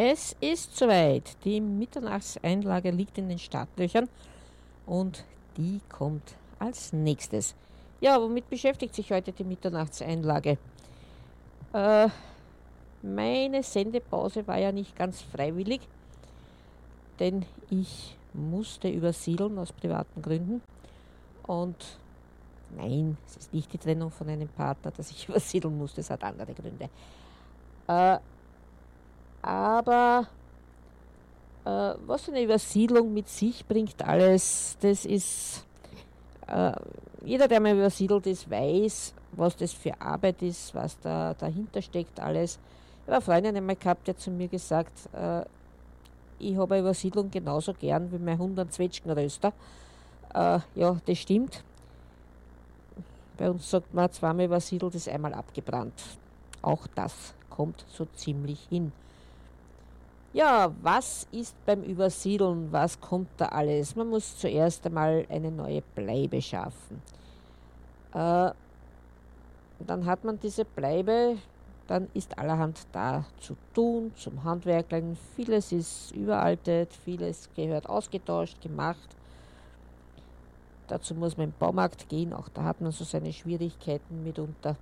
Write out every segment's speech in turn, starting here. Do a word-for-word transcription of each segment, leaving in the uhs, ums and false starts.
Es ist soweit. Die Mitternachtseinlage liegt in den Startlöchern und die kommt als nächstes. Ja, womit beschäftigt sich heute die Mitternachtseinlage? Äh, meine Sendepause war ja nicht ganz freiwillig, denn ich musste übersiedeln aus privaten Gründen. Und nein, es ist nicht die Trennung von einem Partner, dass ich übersiedeln musste, es hat andere Gründe. Äh, aber äh, was eine Übersiedlung mit sich bringt, alles, das ist, äh, jeder, der mal übersiedelt ist, weiß, was das für Arbeit ist, was da dahinter steckt, alles. Ich habe eine Freundin einmal gehabt, die hat zu mir gesagt, äh, ich habe eine Übersiedlung genauso gern wie mein Hund einen Zwetschgenröster. Äh, ja, das stimmt. Bei uns sagt man, zweimal übersiedelt ist einmal abgebrannt. Auch das kommt so ziemlich hin. Ja, was ist beim Übersiedeln? Was kommt da alles? Man muss zuerst einmal eine neue Bleibe schaffen. Äh, dann hat man diese Bleibe, dann ist allerhand da zu tun, zum Handwerkeln. Vieles ist überaltet, vieles gehört ausgetauscht, gemacht. Dazu muss man im Baumarkt gehen, auch da hat man so seine Schwierigkeiten mitunter.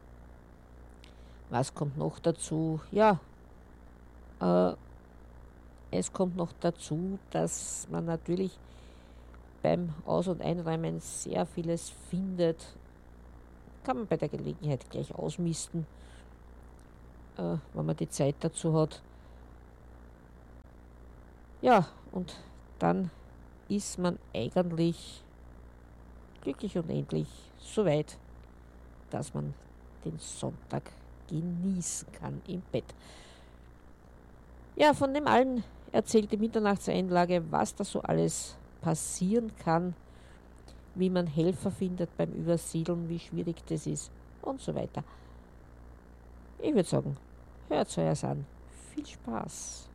Was kommt noch dazu? Ja, äh, es kommt noch dazu, dass man natürlich beim Aus- und Einräumen sehr vieles findet. Kann man bei der Gelegenheit gleich ausmisten, äh, wenn man die Zeit dazu hat. Ja, und dann ist man eigentlich glücklich und endlich so weit, dass man den Sonntag genießen kann im Bett. Ja, von dem allen erzählt die Mitternachtseinlage, was da so alles passieren kann, wie man Helfer findet beim Übersiedeln, wie schwierig das ist und so weiter. Ich würde sagen, hört euch an. Viel Spaß!